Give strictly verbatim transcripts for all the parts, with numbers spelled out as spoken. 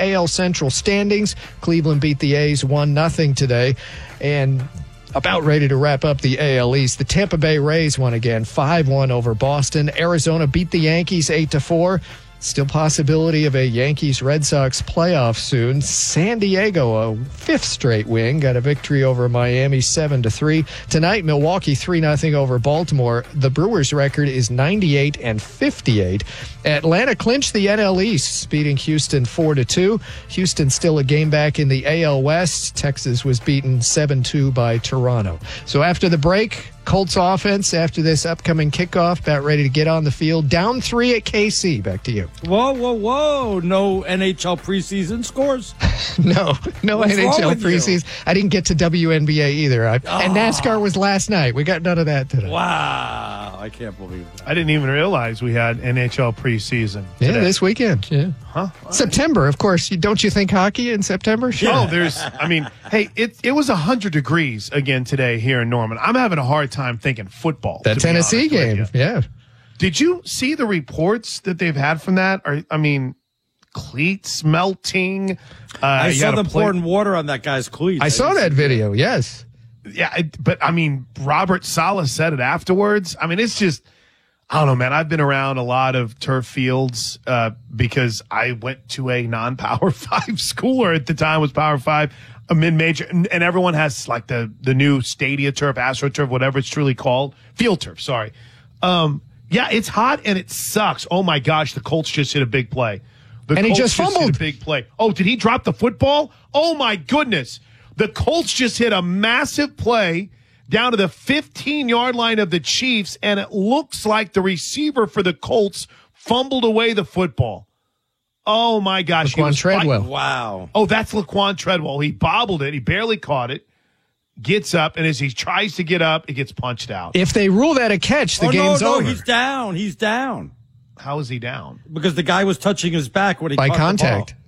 A L Central standings. Cleveland beat the A's one nothing today. And about ready to wrap up the A L East. The Tampa Bay Rays won again, five one over Boston. Arizona beat the Yankees eight to four. Still possibility of a Yankees-Red Sox playoff soon. San Diego, a fifth straight win, got a victory over Miami seven to three. Tonight, Milwaukee three nothing over Baltimore. The Brewers' record is ninety-eight and fifty-eight. Atlanta clinched the N L East, beating Houston four to two. Houston still a game back in the A L West. Texas was beaten seven two by Toronto. So after the break, Colts offense after this upcoming kickoff, about ready to get on the field. Down three at K C. Back to you. Whoa, whoa, whoa. No N H L preseason scores? no, no What's N H L preseason. You? I didn't get to W N B A either. I, oh. And NASCAR was last night. We got none of that today. Wow. I can't believe it. I didn't even realize we had N H L preseason today. Yeah, this weekend. Yeah. Huh? September, of course. Don't you think hockey in September? Sure. Oh, there's, I mean, hey, it, it was one hundred degrees again today here in Norman. I'm having a hard time thinking football. That Tennessee game, yeah. Did you see the reports that they've had from that? Or, I mean, cleats melting. Uh, I saw them play- pouring water on that guy's cleats. I, I saw that video, that. yes. Yeah, it, but, I mean, Robert Saleh said it afterwards. I mean, it's just, I don't know, man. I've been around a lot of turf fields uh, because I went to a non-Power five school, or at the time was Power five, a mid-major, and, and everyone has like the, the new Stadia turf, AstroTurf, whatever it's truly called. Field turf, sorry. Um, yeah, it's hot and it sucks. Oh, my gosh, the Colts just hit a big play. The and Colts he just fumbled. Just hit a big play. Oh, did he drop the football? Oh, my goodness. The Colts just hit a massive play down to the fifteen-yard line of the Chiefs, and it looks like the receiver for the Colts fumbled away the football. Oh, my gosh. Laquan Treadwell. Fighting. Wow. Oh, that's Laquan Treadwell. He bobbled it. He barely caught it. Gets up, and as he tries to get up, it gets punched out. If they rule that a catch, the oh, game's no, no, over. he's down. He's down. How is he down? Because the guy was touching his back when he By caught contact. the ball.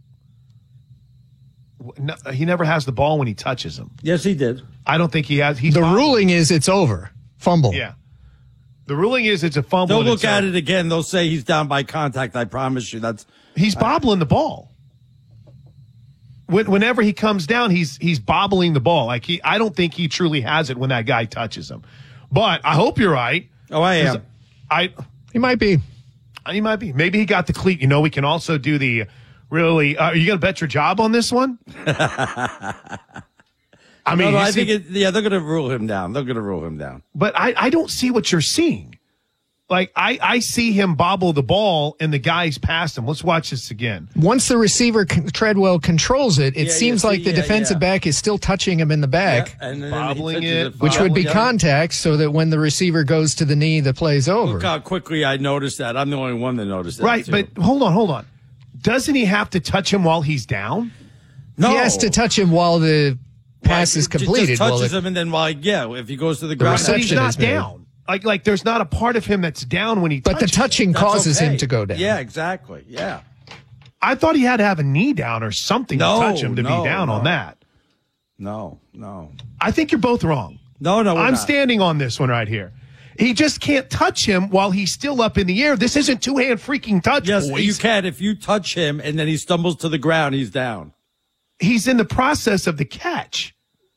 No, he never has the ball when he touches him. Yes, he did. I don't think he has. He's the bobbling. ruling is it's over. Fumble. Yeah. The ruling is it's a fumble. They'll look at over. it again. They'll say he's down by contact. I promise you. That's He's bobbling the ball. When, whenever he comes down, he's he's bobbling the ball. Like he, I don't think he truly has it when that guy touches him. But I hope you're right. Oh, I am. I. He might be. He might be. Maybe he got the cleat. You know, we can also do the really. Uh, are you going to bet your job on this one? I mean, no, no, I see, think it, yeah, they're going to rule him down. They're going to rule him down. But I, I don't see what you're seeing. Like, I, I see him bobble the ball, and the guy's past him. Let's watch this again. Once the receiver, Treadwell, controls it, it yeah, seems see, like the yeah, defensive yeah. back is still touching him in the back, Yeah, and then Bobbling he it, it, which would be yeah. contact, so that when the receiver goes to the knee, the play's over. Look how quickly I noticed that. I'm the only one that noticed that. Right, too. but hold on, hold on. Doesn't he have to touch him while he's down? no. He has to touch him while the pass Right, is it just completed. touches well, it, him, and then while yeah, if he goes to the ground, But he's reception not is made. down. Like, like there's not a part of him that's down when he but the touches touching that's causes okay. him to go down. Yeah, exactly. Yeah. I thought he had to have a knee down or something No, to touch him to no, be down no. on that. No, no, I think you're both wrong. no, no. we're I'm not. standing on this one right here. He just can't touch him while he's still up in the air. This isn't two-hand freaking touch, Yes, boys. you can. If you touch him and then he stumbles to the ground, he's down. He's in the process of the catch.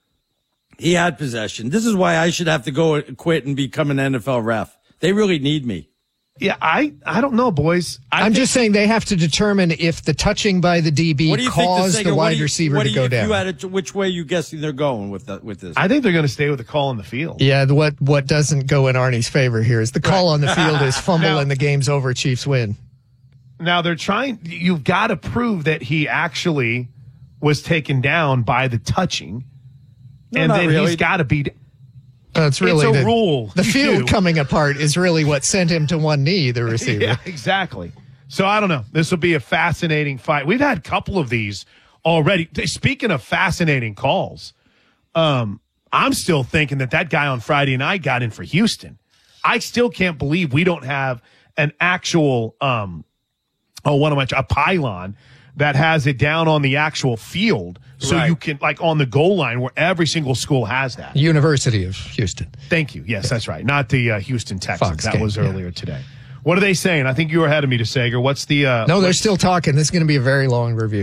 He had possession. This is why I should have to go quit and become an N F L ref. They really need me. Yeah, I, I don't know, boys. I I'm think- just saying they have to determine if the touching by the D B What do you think? caused Sega, the what wide do you, receiver what to do go you, if down. You had it, which way you guessing they're going with the, with this? I think they're going to stay with the call on the field. Yeah, the- what what doesn't go in Arnie's favor here is the call on the field is fumble Now- and the game's over. Chiefs win. Now they're trying. You've got to prove that he actually was taken down by the touching, No, and not then really. he's got to be. Uh, it's really it's a the, rule. The field too. coming apart is really what sent him to one knee. The receiver. Yeah, exactly. So I don't know. This will be a fascinating fight. We've had a couple of these already. Speaking of fascinating calls, um, I'm still thinking that that guy on Friday night got in for Houston. I still can't believe we don't have an actual, um, oh, what am I, a pylon that has it down on the actual field. So Right. you can, like on the goal line where every single school has that. University of Houston. Thank you. Yes, that's right. Not the uh, Houston Texans. Fox that game, was yeah. earlier today. What are they saying? I think you were ahead of me to Sager. What's the? Uh, No, they're what's- still talking. This is going to be a very long review.